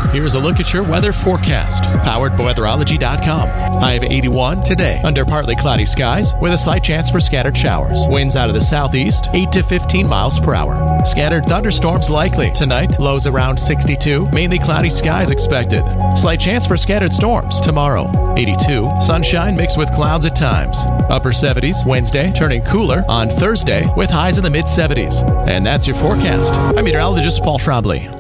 Here's a look at your weather forecast, powered by weatherology.com. High of 81 today, under partly cloudy skies with a slight chance for scattered showers. Winds out of the southeast, 8 to 15 miles per hour. Scattered thunderstorms likely. Tonight, lows around 62, mainly cloudy skies expected. Slight chance for scattered storms. Tomorrow, 82, sunshine mixed with clouds at times. Upper 70s Wednesday, turning cooler on Thursday with highs in the mid-70s. And that's your forecast. I'm meteorologist Paul Trombley.